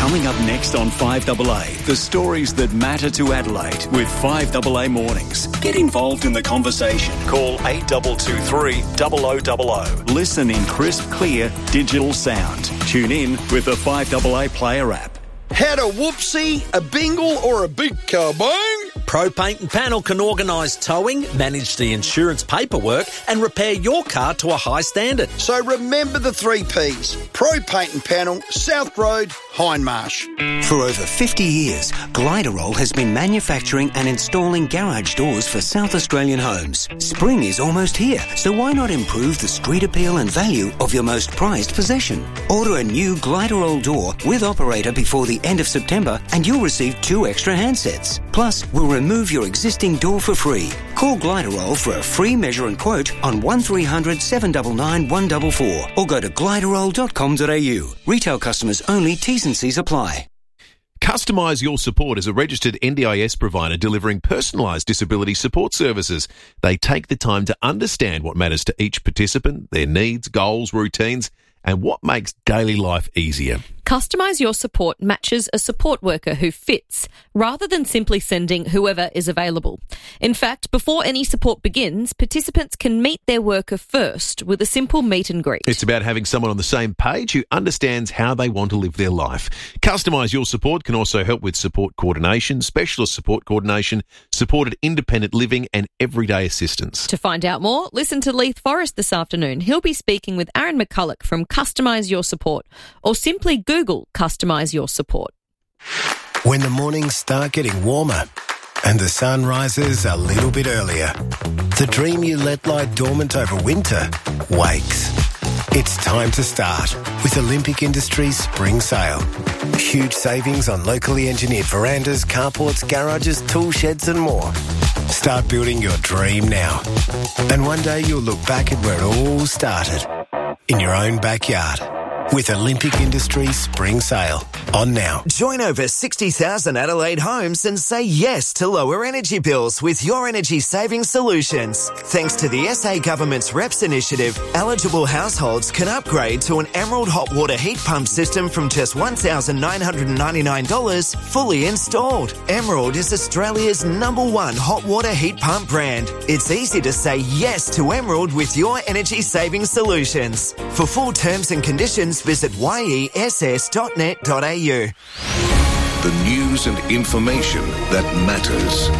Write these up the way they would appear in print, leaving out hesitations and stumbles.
Coming up next on 5AA, the stories that matter to Adelaide with 5AA Mornings. Get involved in the conversation. Call 8223 0000. Listen in crisp, clear, digital sound. Tune in with the 5AA Player app. Had a whoopsie, a bingle or a big kabong? Pro Paint and Panel can organise towing, manage the insurance paperwork and repair your car to a high standard. So remember the 3 Ps. Pro Paint and Panel, South Road, Hindmarsh. For over 50 years, Gliderol has been manufacturing and installing garage doors for South Australian homes. Spring is almost here, so why not improve the street appeal and value of your most prized possession? Order a new Gliderol door with operator before the end of September and you'll receive 2 extra handsets. Plus, we'll remove your existing door for free. Call Gliderol for a free measure and quote on 1300 799 144 or go to gliderol.com.au. Retail customers only, T's and C's apply. Customise Your Support is a registered NDIS provider delivering personalised disability support services. They take the time to understand what matters to each participant, their needs, goals, routines, and what makes daily life easier. Customise Your Support matches a support worker who fits, rather than simply sending whoever is available. In fact, before any support begins, participants can meet their worker first with a simple meet and greet. It's about having someone on the same page who understands how they want to live their life. Customise Your Support can also help with support coordination, specialist support coordination, supported independent living and everyday assistance. To find out more, listen to Leith Forrest this afternoon. He'll be speaking with Aaron McCulloch from Customise Your Support, or simply Google Customise Your Support. When the mornings start getting warmer and the sun rises a little bit earlier, the dream you let lie dormant over winter wakes. It's time to start with Olympic Industries Spring Sale. Huge savings on locally engineered verandas, carports, garages, tool sheds and more. Start building your dream now. And one day you'll look back at where it all started, in your own backyard. With Olympic Industries Spring Sale on now. Join over 60,000 Adelaide homes and say yes to lower energy bills with Your Energy Savings Solutions. Thanks to the SA Government's REPS initiative, eligible households can upgrade to an Emerald hot water heat pump system from just $1,999 fully installed. Emerald is Australia's #1 hot water heat pump brand. It's easy to say yes to Emerald with Your Energy Savings Solutions. For full terms and conditions, visit yess.net.au. The news and information that matters.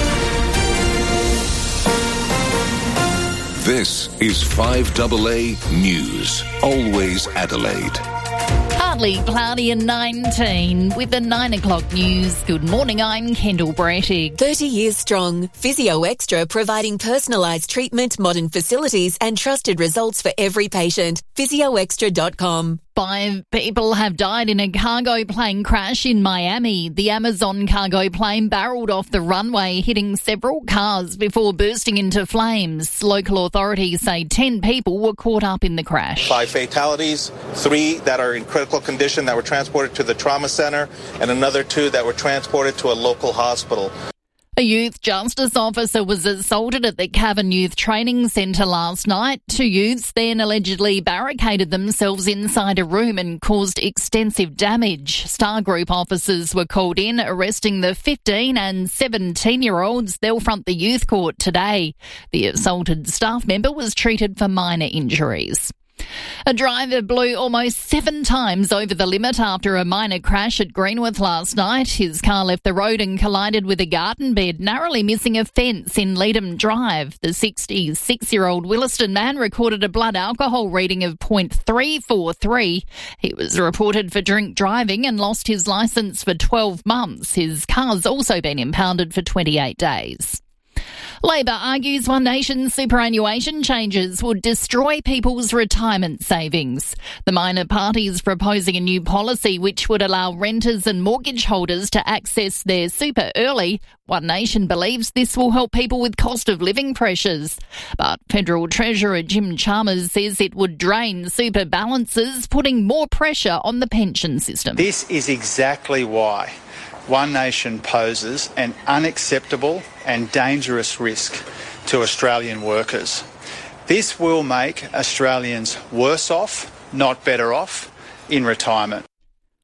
This is 5AA News. Always Adelaide. Partly cloudy and 19 with the 9 o'clock news. Good morning, I'm Kendall Brettig. 30 years strong. Physio Extra providing personalised treatment, modern facilities and trusted results for every patient. PhysioExtra.com. 5 people have died in a cargo plane crash in Miami. The Amazon cargo plane barreled off the runway, hitting several cars before bursting into flames. Local authorities say 10 people were caught up in the crash. 5 fatalities, 3 that are in critical condition that were transported to the trauma centre, and another 2 that were transported to a local hospital. A youth justice officer was assaulted at the Cavan Youth Training Centre last night. 2 youths then allegedly barricaded themselves inside a room and caused extensive damage. Star Group officers were called in, arresting the 15 and 17-year-olds. They'll front the youth court today. The assaulted staff member was treated for minor injuries. A driver blew almost 7 times over the limit after a minor crash at Greenwith last night. His car left the road and collided with a garden bed, narrowly missing a fence in Leedham Drive. The 66-year-old Williston man recorded a blood alcohol reading of 0.343. He was reported for drink driving and lost his licence for 12 months. His car's also been impounded for 28 days. Labor argues One Nation's superannuation changes would destroy people's retirement savings. The minor party is proposing a new policy which would allow renters and mortgage holders to access their super early. One Nation believes this will help people with cost of living pressures. But Federal Treasurer Jim Chalmers says it would drain super balances, putting more pressure on the pension system. This is exactly why One Nation poses an unacceptable and dangerous risk to Australian workers. This will make Australians worse off, not better off, in retirement.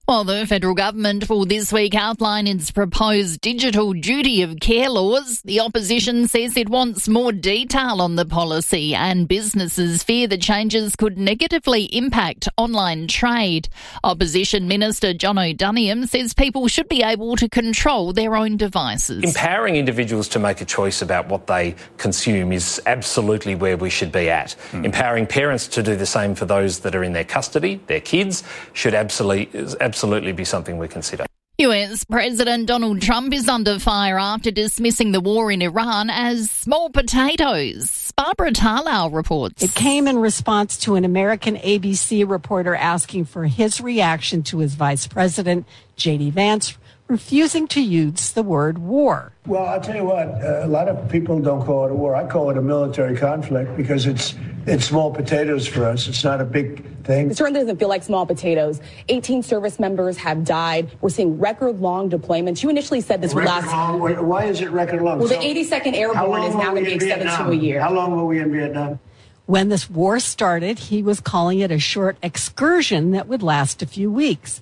While the federal government will this week outline its proposed digital duty of care laws, the opposition says it wants more detail on the policy, and businesses fear the changes could negatively impact online trade. Opposition Minister John O'Doniam says people should be able to control their own devices. Empowering individuals to make a choice about what they consume is absolutely where we should be at. Empowering parents to do the same for those that are in their custody, their kids, should absolutely be something we consider. US President Donald Trump is under fire after dismissing the war in Iran as small potatoes. Barbara Tarlow reports. It came in response to an American ABC reporter asking for his reaction to his vice president, J.D. Vance, refusing to use the word war. Well, I'll tell you what, a lot of people don't call it a war. I call it a military conflict because it's small potatoes for us. It's not a big thing. It certainly doesn't feel like small potatoes. 18 service members have died. We're seeing record-long deployments. You initially said this would last... Why is it record-long? Well, the 82nd Airborne is now going to be extended to a year. How long were we in Vietnam? When this war started, he was calling it a short excursion that would last a few weeks.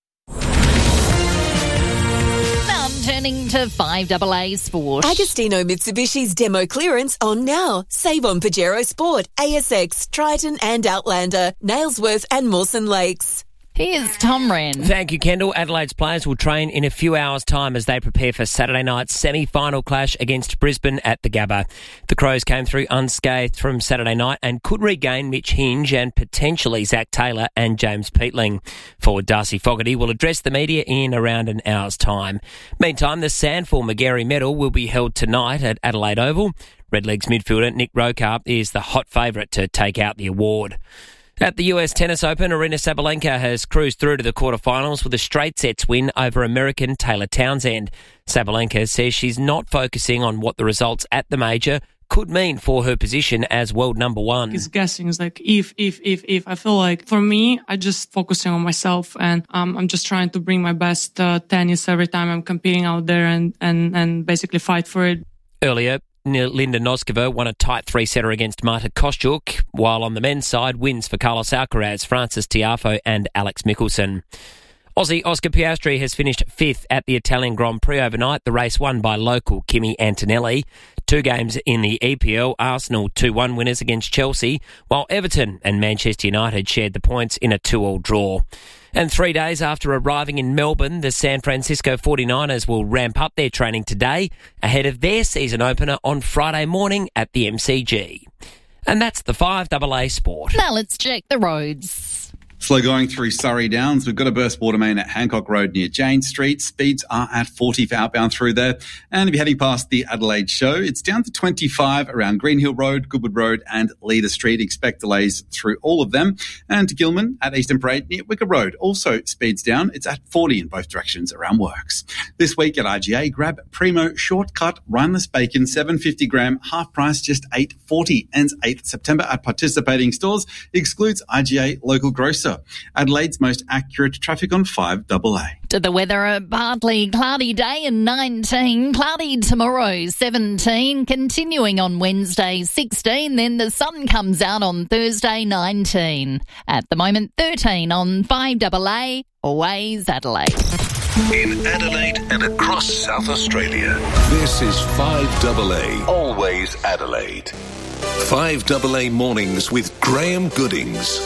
Turning to 5AA Sport. Agostino Mitsubishi's demo clearance on now. Save on Pajero Sport, ASX, Triton and Outlander, Nailsworth and Mawson Lakes. Here's Tom Wren. Thank you, Kendall. Adelaide's players will train in a few hours' time as they prepare for Saturday night's semi-final clash against Brisbane at the Gabba. The Crows came through unscathed from Saturday night and could regain Mitch Hinge and potentially Zach Taylor and James Peatling. Forward Darcy Fogarty will address the media in around an hour's time. Meantime, the Sandford Magarey medal will be held tonight at Adelaide Oval. Redlegs midfielder Nick Rocap is the hot favourite to take out the award. At the US Tennis Open, Aryna Sabalenka has cruised through to the quarterfinals with a straight sets win over American Taylor Townsend. Sabalenka says she's not focusing on what the results at the major could mean for her position as world number one. It's guessing. It's like if. I feel like for me, I just focusing on myself and I'm just trying to bring my best tennis every time I'm competing out there and basically fight for it. Earlier, Linda Noskova won a tight three-setter against Marta Kostyuk, while on the men's side, wins for Carlos Alcaraz, Francis Tiafoe and Alex Mickelson. Aussie Oscar Piastri has finished fifth at the Italian Grand Prix overnight, the race won by local Kimi Antonelli. 2 games in the EPL, Arsenal 2-1 winners against Chelsea, while Everton and Manchester United shared the points in a 2-2 draw. And 3 days after arriving in Melbourne, the San Francisco 49ers will ramp up their training today ahead of their season opener on Friday morning at the MCG. And that's the 5AA Sport. Now let's check the roads. Slow going through Surrey Downs. We've got a burst water main at Hancock Road near Jane Street. Speeds are at 40 for outbound through there. And if you're heading past the Adelaide Show, it's down to 25 around Greenhill Road, Goodwood Road and Leader Street. Expect delays through all of them. And to Gilman at Eastern Parade near Wicker Road. Also speeds down. It's at 40 in both directions around Works. This week at IGA, grab Primo Shortcut Rineless Bacon, 750 gram, half price, just $8.40. Ends 8th September at participating stores. Excludes IGA local grocer. Adelaide's most accurate traffic on 5AA. To the weather, a partly cloudy day and 19, cloudy tomorrow 17, continuing on Wednesday 16, then the sun comes out on Thursday 19. At the moment 13 on 5AA, always Adelaide. In Adelaide and across South Australia, this is 5AA, always Adelaide. 5AA Mornings with Graham Goodings.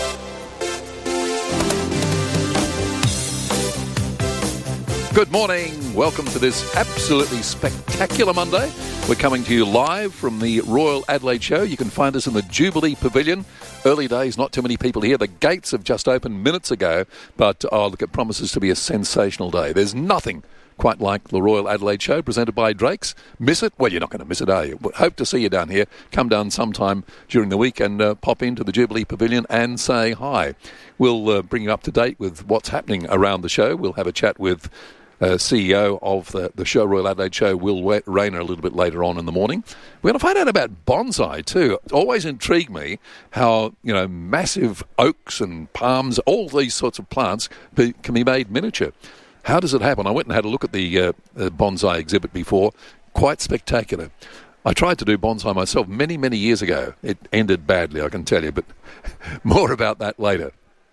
Good morning. Welcome to this absolutely spectacular Monday. We're coming to you live from the Royal Adelaide Show. You can find us in the Jubilee Pavilion. Early days, not too many people here. The gates have just opened minutes ago, but look, it promises to be a sensational day. There's nothing quite like the Royal Adelaide Show presented by Drake's. Miss it? Well, you're not going to miss it, are you? Hope to see you down here. Come down sometime during the week and pop into the Jubilee Pavilion and say hi. We'll bring you up to date with what's happening around the show. We'll have a chat with CEO of the show, Royal Adelaide Show, Will Rayner, a little bit later on in the morning. We're going to find out about bonsai too. It's always intrigued me how, massive oaks and palms, all these sorts of plants can be made miniature. How does it happen? I went and had a look at the bonsai exhibit before. Quite spectacular. I tried to do bonsai myself many, many years ago. It ended badly, I can tell you, but more about that later.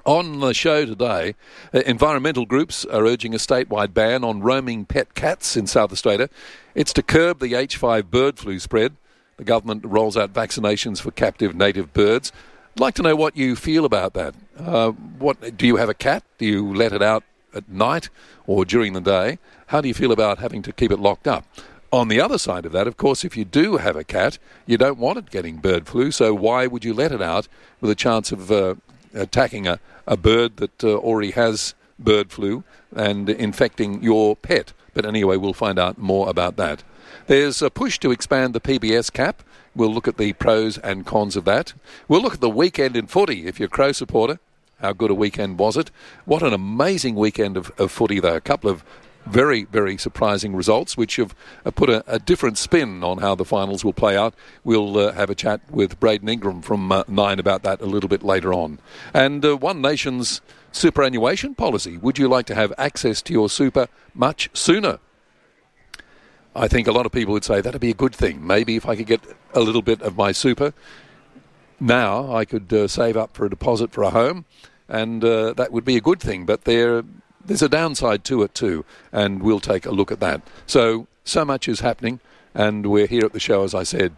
On the show today, environmental groups are urging a statewide ban on roaming pet cats in South Australia. It's to curb the H5 bird flu spread. The government rolls out vaccinations for captive native birds. I'd like to know what you feel about that. Do you have a cat? Do you let it out at night or during the day? How do you feel about having to keep it locked up? On the other side of that, of course, if you do have a cat, you don't want it getting bird flu, so why would you let it out with a chance of attacking a bird that already has bird flu and infecting your pet? But anyway, we'll find out more about that. There's a push to expand the PBS cap. We'll look at the pros and cons of that. We'll look at the weekend in footy. If you're a Crow supporter, how good a weekend was it? What an amazing weekend of footy, though. A couple of very, very surprising results, which have put a different spin on how the finals will play out. We'll have a chat with Braden Ingram from 9 about that a little bit later on. And One Nation's superannuation policy. Would you like to have access to your super much sooner? I think a lot of people would say that'd be a good thing. Maybe if I could get a little bit of my super now, I could save up for a deposit for a home, and that would be a good thing. But there's a downside to it too, and we'll take a look at that. So much is happening, and we're here at the show, as I said.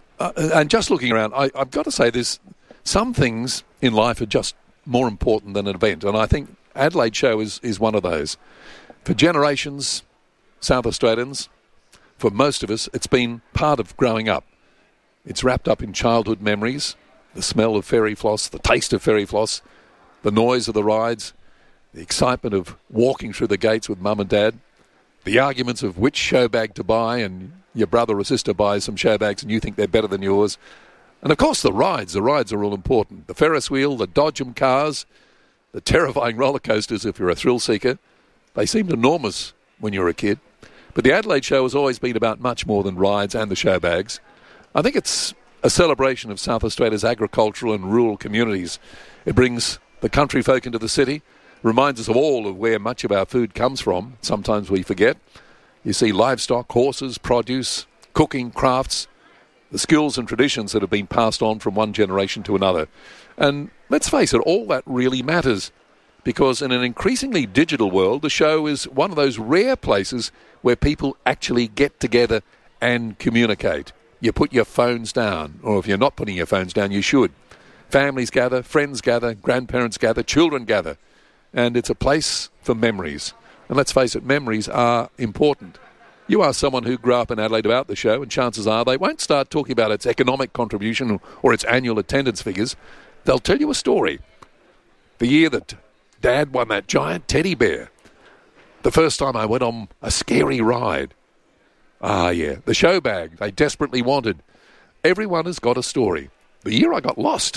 And just looking around, I've got to say there's some things in life are just more important than an event, and I think Adelaide Show is one of those. For generations, South Australians, for most of us, it's been part of growing up. It's wrapped up in childhood memories, the smell of fairy floss, the taste of fairy floss, the noise of the rides, the excitement of walking through the gates with mum and dad, the arguments of which show bag to buy, and your brother or sister buys some show bags and you think they're better than yours. And of course the rides are all important. The Ferris wheel, the Dodgem cars, the terrifying roller coasters if you're a thrill seeker. They seemed enormous when you were a kid. But the Adelaide Show has always been about much more than rides and the show bags. I think it's a celebration of South Australia's agricultural and rural communities. It brings the country folk into the city, reminds us of all of where much of our food comes from. Sometimes we forget. You see livestock, horses, produce, cooking, crafts, the skills and traditions that have been passed on from one generation to another. And let's face it, all that really matters, because in an increasingly digital world, the show is one of those rare places where people actually get together and communicate. You put your phones down, or if you're not putting your phones down, you should. Families gather, friends gather, grandparents gather, children gather. And it's a place for memories. And let's face it, memories are important. You ask someone who grew up in Adelaide about the show, and chances are they won't start talking about its economic contribution or its annual attendance figures. They'll tell you a story. The year that Dad won that giant teddy bear. The first time I went on a scary ride. Ah, yeah, the show bag they desperately wanted. Everyone has got a story. The year I got lost.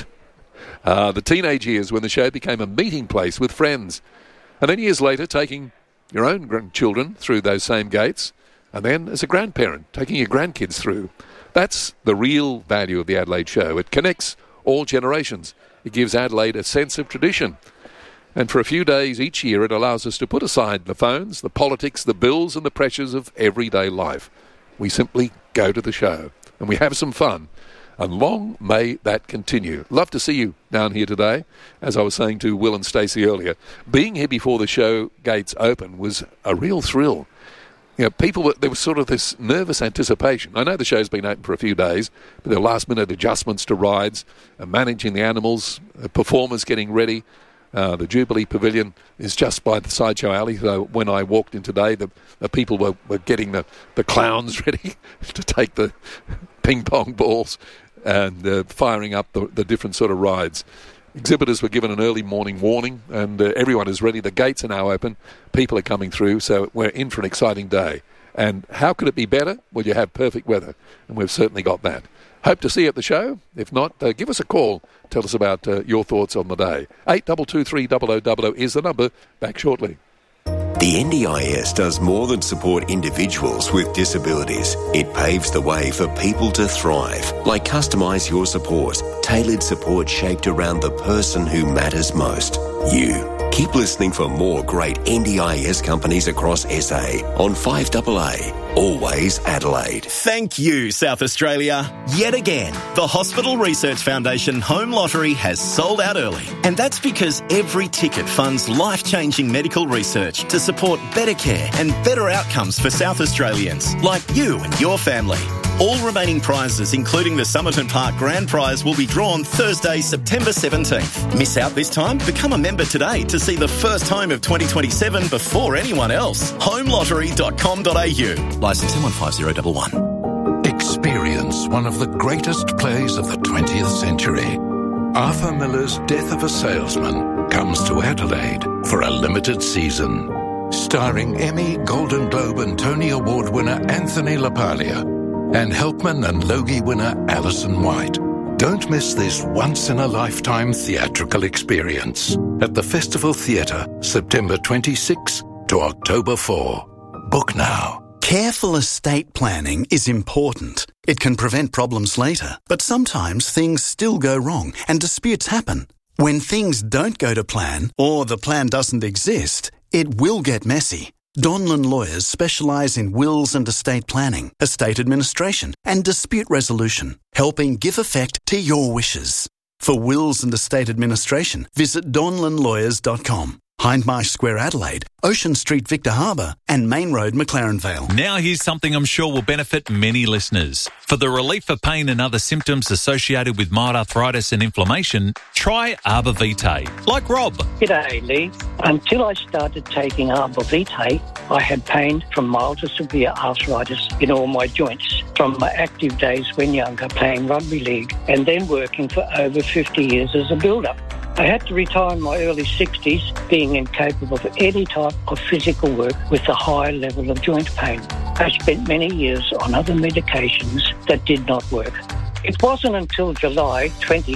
The teenage years when the show became a meeting place with friends. And then years later, taking your own grandchildren through those same gates. And then as a grandparent, taking your grandkids through. That's the real value of the Adelaide Show. It connects all generations. It gives Adelaide a sense of tradition. And for a few days each year, it allows us to put aside the phones, the politics, the bills and the pressures of everyday life. We simply go to the show and we have some fun. And long may that continue. Love to see you down here today. As I was saying to Will and Stacey earlier, being here before the show gates open was a real thrill. You know, there was sort of this nervous anticipation. I know the show's been open for a few days, but there are last-minute adjustments to rides, managing the animals, performers getting ready. The Jubilee Pavilion is just by the Sideshow Alley. So when I walked in today, the people were getting the clowns ready to take the ping-pong balls and firing up the different sort of rides. Exhibitors were given an early morning warning, and everyone is ready. The gates are now open. People are coming through, so we're in for an exciting day. And how could it be better? Well, you have perfect weather, and we've certainly got that. Hope to see you at the show. If not, give us a call. Tell us about your thoughts on the day. 8223 0000 is the number. Back shortly. The NDIS does more than support individuals with disabilities. It paves the way for people to thrive, like Customise Your Support, tailored support shaped around the person who matters most, you. Keep listening for more great NDIS companies across SA on 5AA. Always Adelaide. Thank you, South Australia. Yet again, the Hospital Research Foundation Home Lottery has sold out early. And that's because every ticket funds life-changing medical research to support better care and better outcomes for South Australians, like you and your family. All remaining prizes, including the Somerton Park Grand Prize, will be drawn Thursday, September 17th. Miss out this time? Become a member today to see the first home of 2027 before anyone else. homelottery.com.au. Licence M15011. Experience one of the greatest plays of the 20th century. Arthur Miller's Death of a Salesman comes to Adelaide for a limited season. Starring Emmy, Golden Globe and Tony Award winner Anthony LaPaglia and Helpman and Logie winner Alison White. Don't miss this once-in-a-lifetime theatrical experience at the Festival Theatre, September 26 to October 4. Book now. Careful estate planning is important. It can prevent problems later, but sometimes things still go wrong and disputes happen. When things don't go to plan, or the plan doesn't exist, it will get messy. Donlan Lawyers specialise in wills and estate planning, estate administration and dispute resolution, helping give effect to your wishes. For wills and estate administration, visit donlanlawyers.com. Hindmarsh Square, Adelaide, Ocean Street, Victor Harbour and Main Road, McLaren Vale. Now here's something I'm sure will benefit many listeners. For the relief of pain and other symptoms associated with mild arthritis and inflammation, try Arbor Vitae, like Rob. G'day, Lee. Until I started taking Arbor Vitae, I had pain from mild to severe arthritis in all my joints. From my active days when younger, playing rugby league and then working for over 50 years as a builder. I had to retire in my early 60s, being incapable of any type of physical work with a high level of joint pain. I spent many years on other medications that did not work. It wasn't until July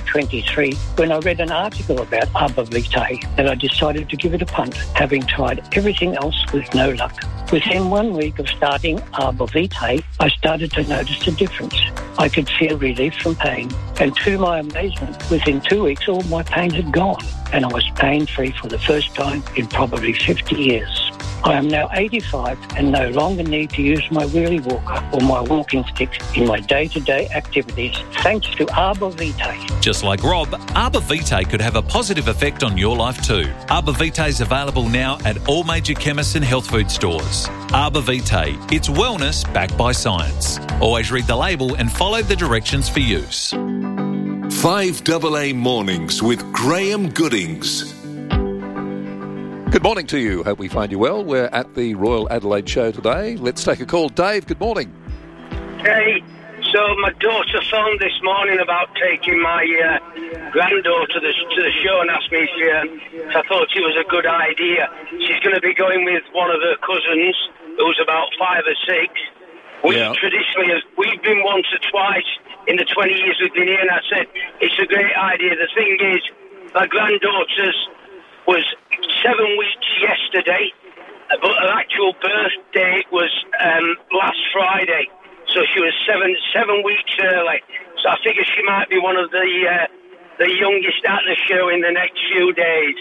2023 when I read an article about Arbor Vitae that I decided to give it a punt, having tried everything else with no luck. Within 1 week of starting Arbor Vitae, I started to notice a difference. I could feel relief from pain, and to my amazement, within 2 weeks all my pain had gone, and I was pain-free for the first time in probably 50 years. I am now 85 and no longer need to use my wheelie walker or my walking stick in my day-to-day activities, thanks to Arbor Vitae. Just like Rob, Arbor Vitae could have a positive effect on your life too. Arbor Vitae is available now at all major chemists and health food stores. Arbor Vitae, it's wellness backed by science. Always read the label and follow the directions for use. 5AA Mornings with Graham Goodings. Good morning to you. Hope we find you well. We're at the Royal Adelaide Show today. Let's take a call. Dave, good morning. Hey, so my daughter phoned this morning about taking my granddaughter to the show and asked me if I thought it was a good idea. She's going to be going with one of her cousins, who's about 5 or 6. We've been once or twice in the 20 years we've been here, and I said, it's a great idea. The thing is, my granddaughter's was 7 weeks yesterday, but her actual birth date was last Friday, so she was seven weeks early. So I figure she might be one of the youngest at the show in the next few days.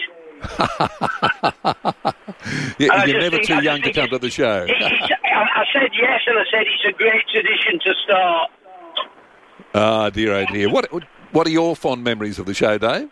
You're never too young to come to the show. I said yes, and I said it's a great tradition to start. Ah, dear, oh dear. What are your fond memories of the show, Dave?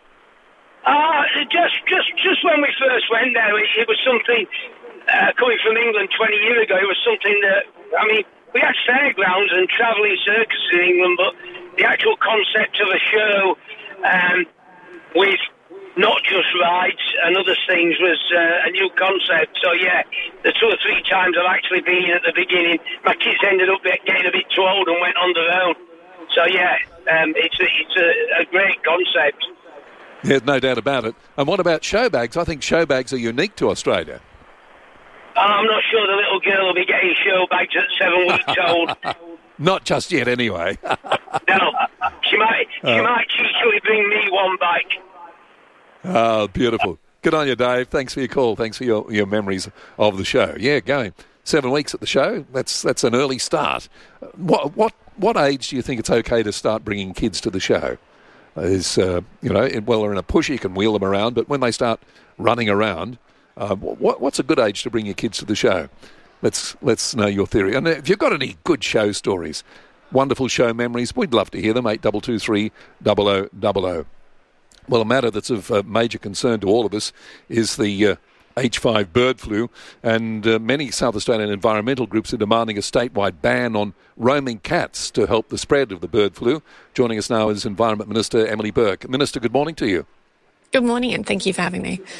Just when we first went there, it was something, coming from England 20 years ago, it was something that, we had fairgrounds and travelling circuses in England, but the actual concept of a show with not just rides and other things was a new concept. So, yeah, the 2 or 3 times I've actually been at the beginning, my kids ended up getting a bit too old and went on their own. So, yeah, it's a great concept. There's no doubt about it. And what about show bags? I think show bags are unique to Australia. I'm not sure the little girl will be getting show bags at 7 weeks old. Not just yet, anyway. No, she might cheekily bring me one back. Oh, beautiful. Good on you, Dave. Thanks for your call. Thanks for your memories of the show. Yeah, going 7 weeks at the show. That's an early start. What age do you think it's okay to start bringing kids to the show? They're in a push, you can wheel them around, but when they start running around. What's a good age to bring your kids to the show? Let's know your theory. And if you've got any good show stories, wonderful show memories, we'd love to hear them. 8223 0000. Well, a matter that's of major concern to all of us is the H5 bird flu, and many South Australian environmental groups are demanding a statewide ban on roaming cats to help the spread of the bird flu. Joining us now is Environment Minister Emily Burke. Minister, good morning to you. Good morning, and thank you for having me.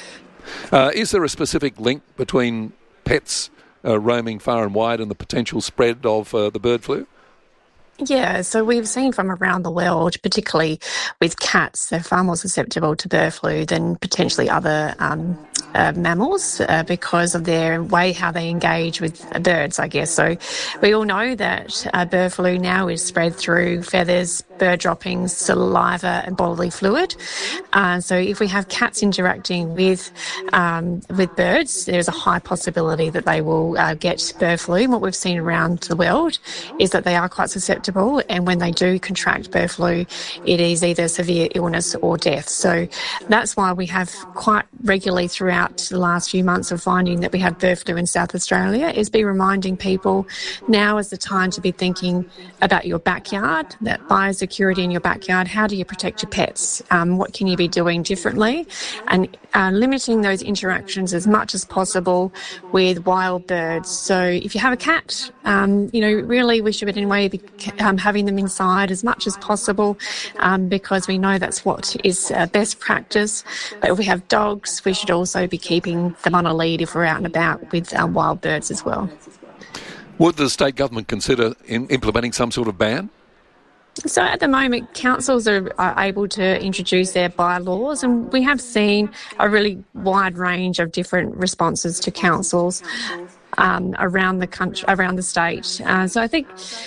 Is there a specific link between pets roaming far and wide and the potential spread of the bird flu? Yeah, so we've seen from around the world, particularly with cats, they're far more susceptible to bird flu than potentially other mammals because of their way how they engage with birds, I guess. So we all know that bird flu now is spread through feathers, bird droppings, saliva and bodily fluid. So if we have cats interacting with birds, there's a high possibility that they will get bird flu. And what we've seen around the world is that they are quite susceptible, and when they do contract bird flu, it is either severe illness or death. So that's why we have quite regularly throughout the last few months of finding that we have bird flu in South Australia is be reminding people now is the time to be thinking about your backyard, that biosecurity in your backyard. How do you protect your pets? What can you be doing differently? And limiting those interactions as much as possible with wild birds. So if you have a cat, really we should anyway be having them inside as much as possible because we know that's what is best practice. But if we have dogs, we should also be keeping them on a lead if we're out and about with wild birds as well. Would the state government consider implementing some sort of ban? So at the moment, councils are able to introduce their bylaws, and we have seen a really wide range of different responses to councils around the country, around the state. So I think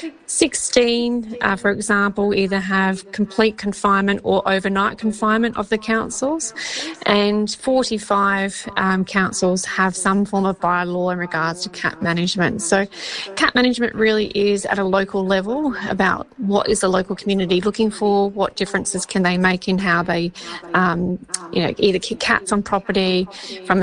16, for example, either have complete confinement or overnight confinement of the councils, and 45 councils have some form of bylaw in regards to cat management. So cat management really is at a local level about what is the local community looking for, what differences can they make in how they, either kick cats on property from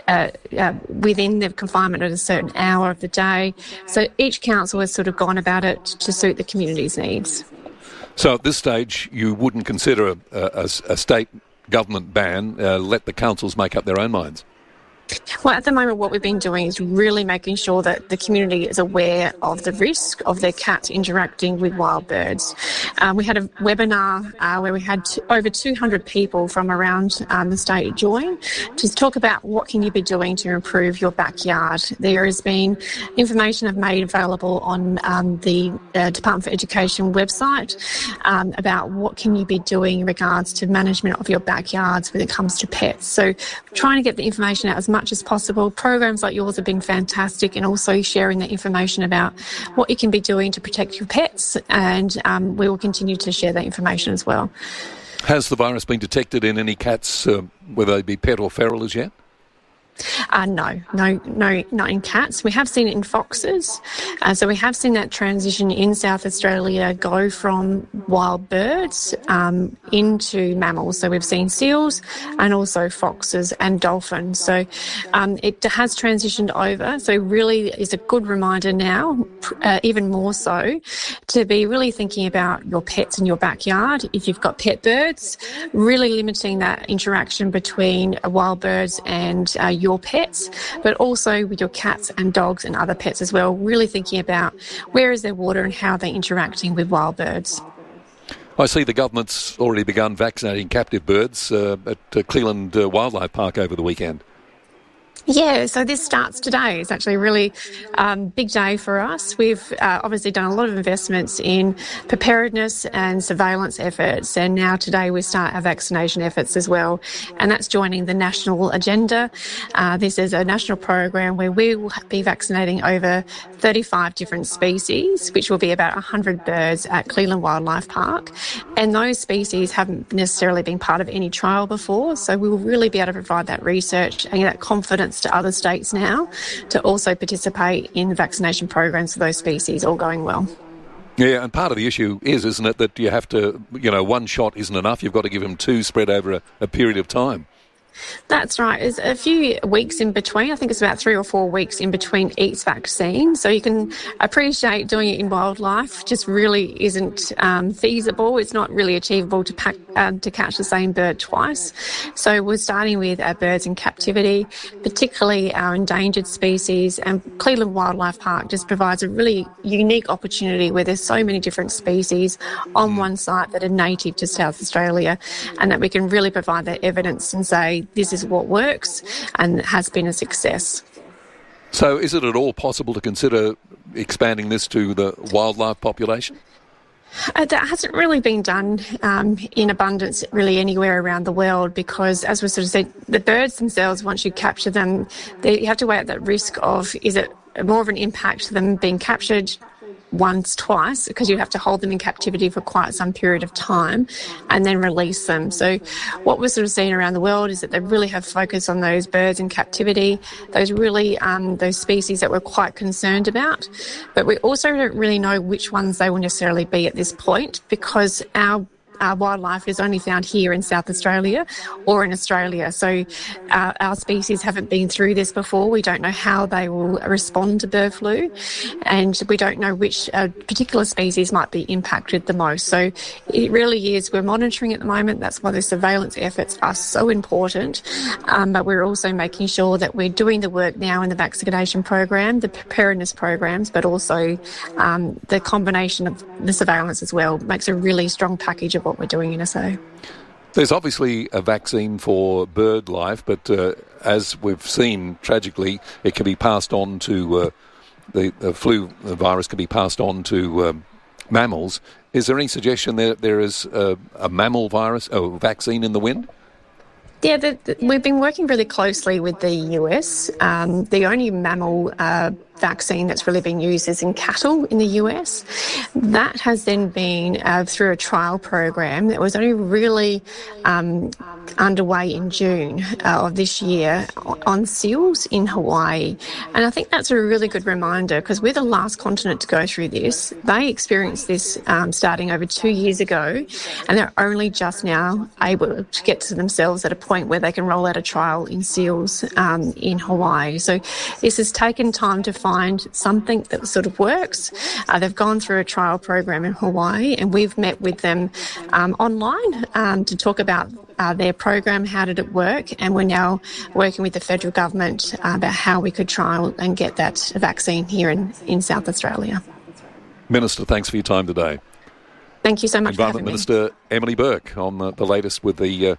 within the confinement at a certain hour of the day. So each council has sort of gone about it to suit the community's needs. So at this stage, you wouldn't consider a state government ban, let the councils make up their own minds? Well, at the moment, what we've been doing is really making sure that the community is aware of the risk of their cats interacting with wild birds. We had a webinar where we had over 200 people from around the state join to talk about what can you be doing to improve your backyard. There has been information I've made available on the Department for Education website about what can you be doing in regards to management of your backyards when it comes to pets. So trying to get the information out as much as possible. Programs like yours have been fantastic, and also sharing the information about what you can be doing to protect your pets, and we will continue to share that information as well. Has the virus been detected in any cats, whether they be pet or feral, as yet? No, not in cats. We have seen it in foxes. So we have seen that transition in South Australia go from wild birds into mammals. So we've seen seals and also foxes and dolphins. So it has transitioned over. So really is a good reminder now, even more so, to be really thinking about your pets in your backyard. If you've got pet birds, really limiting that interaction between wild birds and your pets, but also with your cats and dogs and other pets as well, really thinking about where is their water and how they're interacting with wild birds. I see the government's already begun vaccinating captive birds at Cleland Wildlife Park over the weekend. Yeah, so this starts today. It's actually a really big day for us. We've obviously done a lot of investments in preparedness and surveillance efforts, and now today we start our vaccination efforts as well, and that's joining the national agenda. This is a national program where we will be vaccinating over 35 different species, which will be about 100 birds at Cleland Wildlife Park, and those species haven't necessarily been part of any trial before, so we will really be able to provide that research and that confidence to other states now to also participate in the vaccination programs for those species, all going well. Yeah, and part of the issue isn't it, that you have to, one shot isn't enough. You've got to give them two spread over a period of time. That's right. There's a few weeks in between. I think it's about 3 or 4 weeks in between each vaccine. So you can appreciate doing it in wildlife just really isn't feasible. It's not really achievable to catch the same bird twice. So we're starting with our birds in captivity, particularly our endangered species. And Cleveland Wildlife Park just provides a really unique opportunity where there's so many different species on one site that are native to South Australia, and that we can really provide that evidence and say this is what works and has been a success. So is it at all possible to consider expanding this to the wildlife population? That hasn't really been done in abundance really anywhere around the world, because, as we sort of said, the birds themselves, once you capture them, you have to weigh out that risk of, is it more of an impact to them being captured once, twice, because you have to hold them in captivity for quite some period of time and then release them. So what we're sort of seeing around the world is that they really have focused on those birds in captivity, those species that we're quite concerned about. But we also don't really know which ones they will necessarily be at this point, because our wildlife is only found here in South Australia or in Australia. So our species haven't been through this before. We don't know how they will respond to bird flu, and we don't know which particular species might be impacted the most. So it really is, we're monitoring at the moment. That's why the surveillance efforts are so important. But we're also making sure that we're doing the work now in the vaccination program, the preparedness programs, but also the combination of the surveillance as well makes a really strong package of what we're doing in SA. There's obviously a vaccine for bird life, but as we've seen, tragically, it can be passed on to the flu virus can be passed on to mammals. Is there any suggestion that there is a mammal virus or vaccine in the wind? Yeah, we've been working really closely with the US. The only mammal vaccine that's really been used is in cattle in the US. That has then been through a trial program that was only really underway in June of this year on seals in Hawaii. And I think that's a really good reminder, because we're the last continent to go through this. They experienced this starting over 2 years ago, and they're only just now able to get to themselves at a point where they can roll out a trial in seals in Hawaii. So this has taken time to find something that sort of works. They've gone through a trial program in Hawaii, and we've met with them online to talk about their program, how did it work, and we're now working with the federal government about how we could trial and get that vaccine here in South Australia. Minister, thanks for your time today. Thank you so much Environment for having Minister Emily Burke on the latest with the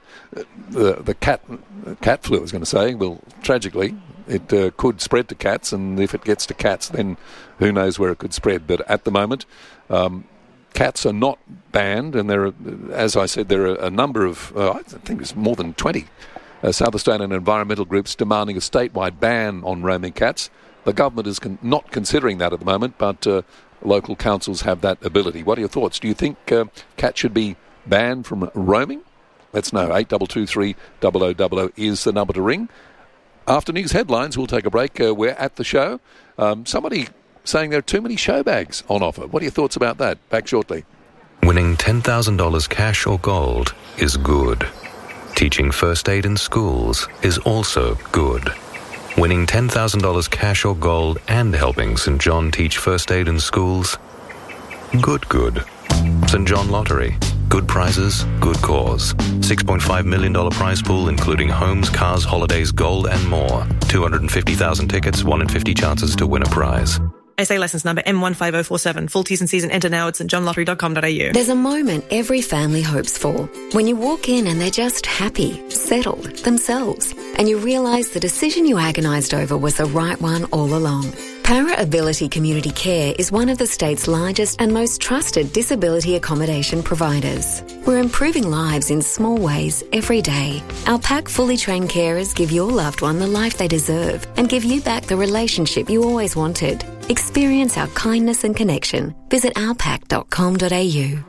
cat flu, I was going to say. Well, tragically, it could spread to cats, and if it gets to cats, then who knows where it could spread. But at the moment, cats are not banned, and there are, as I said, there are a number of, I think there's more than 20 South Australian environmental groups demanding a statewide ban on roaming cats. The government is not considering that at the moment, but local councils have that ability. What are your thoughts? Do you think cats should be banned from roaming? Let's know. 8223 0000 is the number to ring. After news headlines, we'll take a break. We're at the show. Somebody saying there are too many show bags on offer. What are your thoughts about that? Back shortly. Winning $10,000 cash or gold is good. Teaching first aid in schools is also good. Winning $10,000 cash or gold and helping St. John teach first aid in schools? Good. St. John Lottery. Good prizes, good cause. $6.5 million prize pool, including homes, cars, holidays, gold, and more. 250,000 tickets, 1 in 50 chances to win a prize. SA licence number M15047. Full T's and C's and enter now at stjohnlottery.com.au. There's a moment every family hopes for. When you walk in and they're just happy, settled, themselves. And you realise the decision you agonised over was the right one all along. Para Ability Community Care is one of the state's largest and most trusted disability accommodation providers. We're improving lives in small ways every day. Our PAC fully trained carers give your loved one the life they deserve and give you back the relationship you always wanted. Experience our kindness and connection. Visit ourpac.com.au.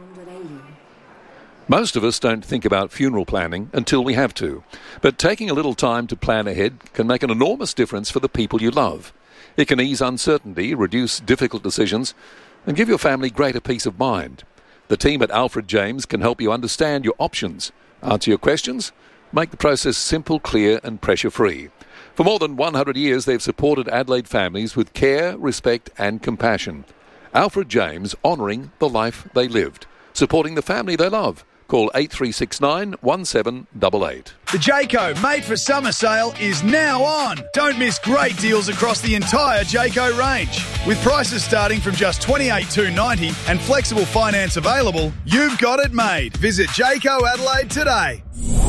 Most of us don't think about funeral planning until we have to. But taking a little time to plan ahead can make an enormous difference for the people you love. It can ease uncertainty, reduce difficult decisions, and give your family greater peace of mind. The team at Alfred James can help you understand your options, answer your questions, make the process simple, clear and pressure-free. For more than 100 years, they've supported Adelaide families with care, respect and compassion. Alfred James, honouring the life they lived, supporting the family they love. Call 8369 1788. The Jayco Made for Summer sale is now on. Don't miss great deals across the entire Jayco range. With prices starting from just $28,290 and flexible finance available, you've got it made. Visit Jayco Adelaide today.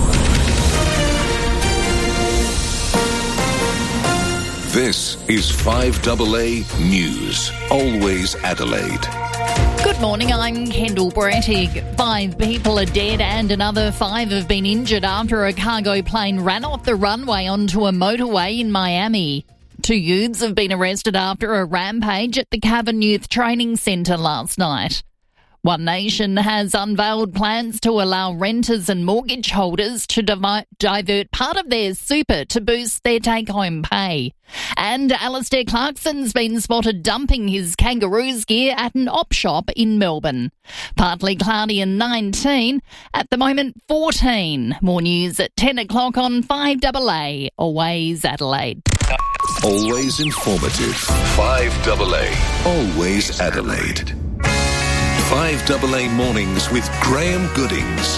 This is 5AA News. Always Adelaide. Good morning, I'm Kendall Brettig. 5 people are dead and another 5 have been injured after a cargo plane ran off the runway onto a motorway in Miami. 2 youths have been arrested after a rampage at the Cavan Youth Training Centre last night. One Nation has unveiled plans to allow renters and mortgage holders to divert part of their super to boost their take-home pay. And Alistair Clarkson's been spotted dumping his Kangaroos gear at an op shop in Melbourne. Partly cloudy and 19, at the moment 14. More news at 10 o'clock on 5AA, Always Adelaide. Always informative. 5AA. Always Adelaide. 5AA Mornings with Graham Goodings.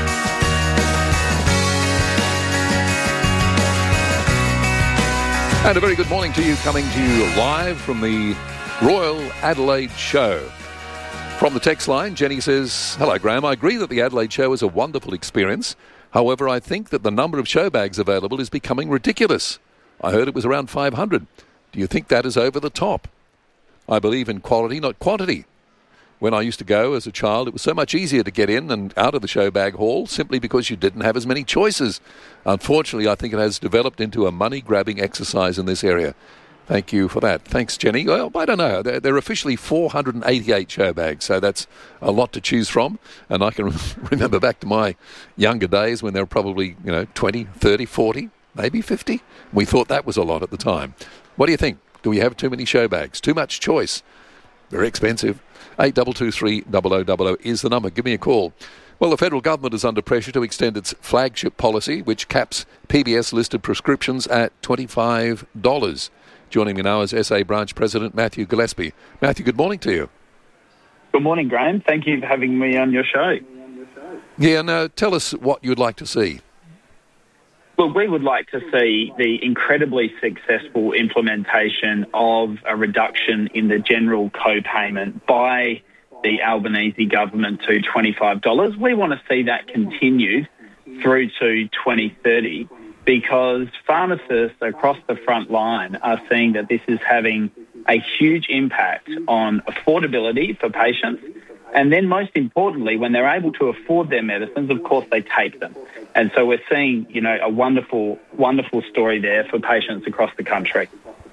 And a very good morning to you, coming to you live from the Royal Adelaide Show. From the text line, Jenny says, "Hello Graham, I agree that the Adelaide Show is a wonderful experience. However, I think that the number of show bags available is becoming ridiculous. I heard it was around 500. Do you think that is over the top? I believe in quality, not quantity. When I used to go as a child, it was so much easier to get in and out of the show bag hall simply because you didn't have as many choices. Unfortunately, I think it has developed into a money-grabbing exercise in this area." Thank you for that. Thanks, Jenny. Well, I don't know. There are officially 488 show bags, so that's a lot to choose from. And I can remember back to my younger days when there were probably 20, 30, 40, maybe 50. We thought that was a lot at the time. What do you think? Do we have too many show bags? Too much choice? Very expensive. 8223 0000 is the number. Give me a call. Well, the federal government is under pressure to extend its flagship policy, which caps PBS-listed prescriptions at $25. Joining me now is SA Branch President Matthew Gillespie. Matthew, good morning to you. Good morning, Graham. Thank you for having me on your show. Yeah, now tell us what you'd like to see. Well, we would like to see the incredibly successful implementation of a reduction in the general co-payment by the Albanese government to $25. We want to see that continued through to 2030 because pharmacists across the front line are seeing that this is having a huge impact on affordability for patients. And then most importantly, when they're able to afford their medicines, of course, they take them. And so we're seeing, a wonderful, wonderful story there for patients across the country.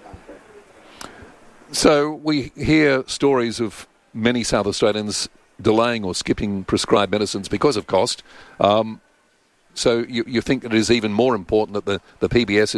So we hear stories of many South Australians delaying or skipping prescribed medicines because of cost. So you think that it is even more important that the PBS